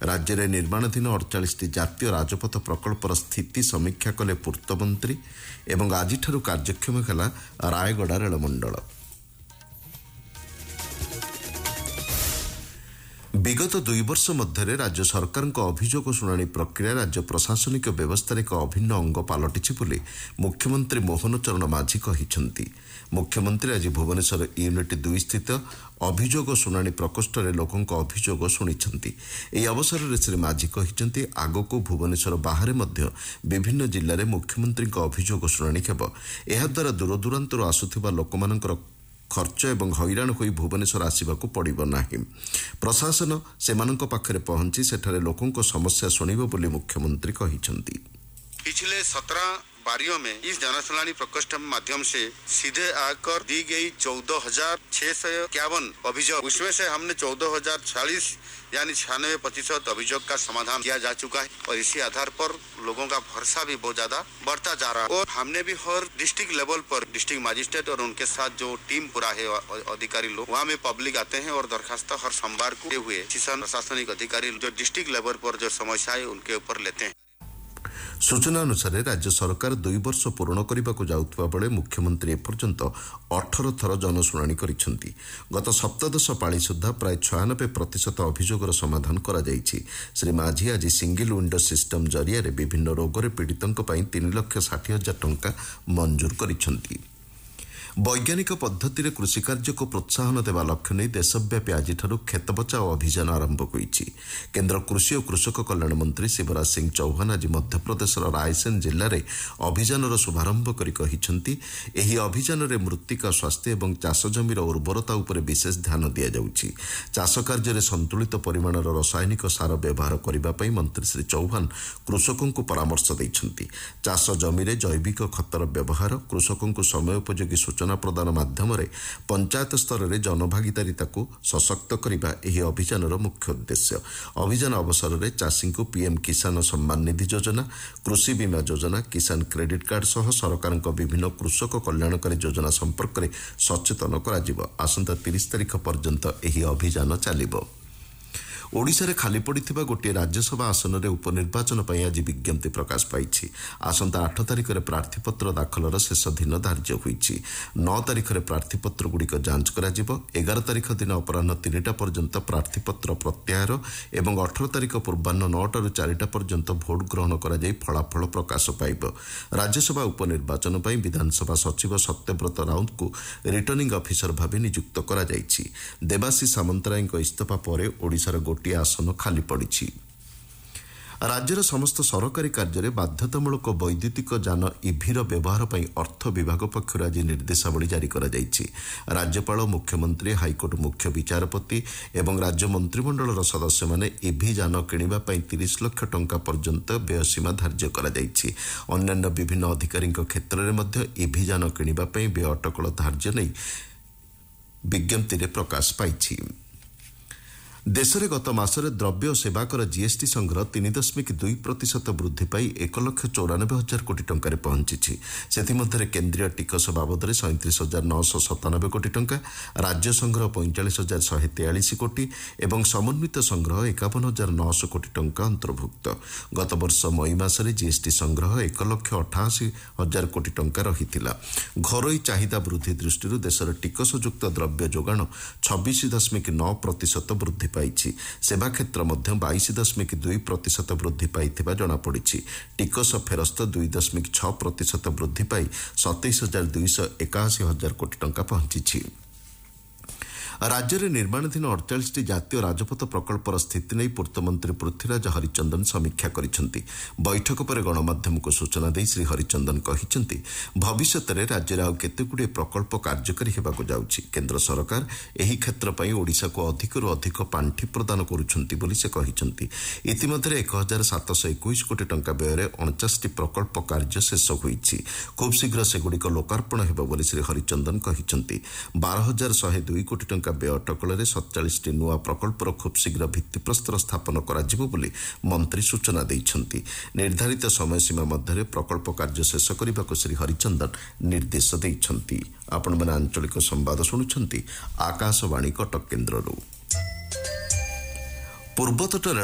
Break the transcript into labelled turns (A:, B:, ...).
A: राज्य निर्माणाधीन 48 जातीय राजपथ प्रकल्पर स्थिति समीक्षा कले पूर्तमंत्री एवं आज कार्यक्षम है रायगड़ा रेलमंडल। विगत 2 वर्ष मध्य राज्य सरकार अभियोग शुणाणी प्रक्रिया राज्य प्रशासनिक व्यवस्था एक अभिन्न अंग पलटि बोली मुख्यमंत्री मोहन चरण माझी कहिसेंति। मुख्यमंत्री आज भुवनेश्वर यूनिट 2 स्थित अभियोग शुणाणी प्रकोष्ठ में लोकों अभियोग शुणिछंती। ଏହି अवसर श्री माझी कहिसेंति आगको भुवनेश्वर बाहर मध्य विभिन्न जिल्ला रे मुख्यमंत्री अभियोग शुणाणी हेब। एहा द्वारा दूरदूरांतर आसुथिबा लोकमानकर खर्च एवं हैरान होई भुवनेश्वर आसवाक पड़ो ना। प्रशासन सेमानंक पाखरे पहुंची सेठारे लोकों समस्या शुणिब बोली मुख्यमंत्री कहिसेंति।
B: पिछले 17 बारियों में इस जनसुनानी प्रकोष्ठ माध्यम से सीधे आकर दी गई 14,651 अभियोग, उसमें से हमने 14,040 यानी 96% अभियोग का समाधान किया जा चुका है और इसी आधार पर लोगों का भरोसा भी बहुत ज्यादा बढ़ता जा रहा है। और हमने भी हर डिस्ट्रिक्ट लेवल पर डिस्ट्रिक्ट मजिस्ट्रेट और उनके साथ जो टीम पूरा है अधिकारी लोग वहाँ में पब्लिक आते हैं और दरखास्त हर सोमवार को हुए प्रशासनिक अधिकारी जो डिस्ट्रिक्ट लेवल पर जो समस्या है उनके ऊपर लेते हैं।
A: सूचना अनुसार राज्य सरकार 2 वर्ष पूर्ण करने जाउथबा बेले मुख्यमंत्री एपर्यंत 18 थर जनशुणाणी करिसेंति। गत सप्तदश पाଳି सुधा प्राय 96% अभियोगर समाधान करा जाइछि। श्री माझी आज सिंगल विंडो सिस्टम जरिया विभिन्न रोगरे पीड़ितों 3,60,000 टंका मंजूर करिसेंति। वैज्ञानिक पद्धति कृषि कार्य को प्रोत्साहन देवा लक्ष्य नहीं देशव्यापी आज खेत बचाओ अभियान आरंभ होइछि। केन्द्र कृषि और कृषक कल्याण मंत्री शिवराज सिंह चौहान आज मध्यप्रदेश रायसेन जिले में अभियान शुभारंभ करिसेंति। एही अभियान में मृत्तिका स्वास्थ्य एवं चाष जमीर उर्वरता उपर विशेष ध्यान दिया जाउछि। चाष कार्य संतुलित परिमाणर रासायनिक सार व्यवहार करने मंत्री श्री चौहान कृषकों को परामर्श देइछंति। चाष जमीर जैविक खतर व्यवहार कृषकों को समयोपयोगी सूचना प्रदान माध्यम पंचायत स्तर में जनभागीदारिता को सशक्त करने यह अभियान मुख्य उद्देश्य। अभियान अवसर में चाषी को पीएम किसान सम्मान निधि योजना, कृषि बीमा योजना, किसान क्रेडिट कार्ड सह सरकार विभिन्न कृषक कल्याणकारी योजना संपर्क में सचेतन कर आसंता 30 तारिख पर्यंत यह अभियान चलिब। ओडिशा रे खाली पड़िथिबा गोटे राज्यसभा आसन रे उपनिर्वाचन पई आज विज्ञप्ति प्रकाश पाइछि। आसंता 8 तारिख रे प्रार्थीपत्र दाखलर शेष दिन धार्य होइछि। 9 तारिख रे प्रार्थीपत्र गुड़िक जांच करा जिवो। 11 तारिख दिन अपराह्न 3टा पर्यंत प्रार्थीपत्र प्रत्याहार एवं 18 तारिख पूर्वाह्न 9टाରୁ 4टा पर्यंत भोट ग्रहण करा जाई फलाफल प्रकाश पाइब। राज्यसभा उपनिर्वाचन पई विधानसभा सचिव सत्यव्रत राउत को रिटर्निंग ऑफिसर भाव नियुक्त करा जाइछि। देवाशीष सामंतरायଙ୍କ इस्तीफा पर ओडिशार गोटे आसन खाली पड़ी। राज्यर समस्त सरकारी कार्य बाध्यतामूलक वैद्युतिक जान इभिर व्यवहार पर अर्थ विभाग पक्षर आज निर्देशावली जारी कर राज्यपाल, मुख्यमंत्री, हाईकोर्ट मुख्य विचारपति एवं राज्य मंत्रिमंडल सदस्य माने इभि जान किणवा 30 लाख टंका पर्यंत व्ययसीमा धार्य कर अन्य विभिन्न अधिकारी क्षेत्र में इभि जान किणवा व्यय अटकल धार्य नहीं विज्ञप्ति प्रकाश पाई। देश में गत मासरे द्रव्य और सेवाकर जीएसटी संग्रह 3.2% वृद्धि पाई 1,94,000 कोटी टंकार पहुंची। से केन्द्रीय टिकस बाबद 37,997 कोटी टंका, राज्य संग्रह 45,143 कोटी एवं समन्वित संग्रह 51,900 कोटी टंका अंतर्भुक्त। गत वर्ष मई मासरे जीएसटी संग्रह 1,88,000 कोटी टंका रही। घरोई चाहिदा वृद्धि दृष्टि देशर टिकसयुक्त द्रव्य जोगाण 26.9% वृद्धि पाइछि। सेवा क्षेत्र मध्य 22.2% वृद्धि पाइथिबा जଣାपड़ी। टिकस फेरस्त 2.6% वृद्धि पाई 27,281 कोटी टंका पहुंची। राज्य में निर्माणाधीन 48 जातीय राजपथ प्रकल्पर स्थिति नहीं पूर्तमंत्री पृथ्वीराज हरिचंदन समीक्षा करिसेंति। बैठक पर गणमाध्यम को सूचना दे श्री हरिचंदन कहिसेंति भविष्य में राज्य में आउ केतेगुड़े प्रकल्प कार्यकारी हेबाकु जाउछि। केन्द्र सरकार एही क्षेत्र पई ओडिशा को अधिकरु अधिक पांठि प्रदान करुछंती बोली से कहिसेंति। इतिमध्ये 1,721 कोटी टंका व्यय 49 प्रकल्प कार्य शेष होइछि। खूब शीघ्र सेगुड़िक लोकार्पण हेबो बोली श्री हरिचंदन कहिसेंति। 12,102 कोटी टंका व्यय अटकल 47 नुआ प्रकल्पर खूब शीघ्र भित्तिप्रस्तर स्थापन कराजिबो बोली मंत्री सूचना दैछंती। निर्धारित समय सीमा मध्य प्रकल्प कार्य शेष करने श्री हरिचंदन निर्देश दैछंती। आपण माने आंचलिक संवाद शुणुछंती आकाशवाणी कटक केन्द्ररू। पूर्वतट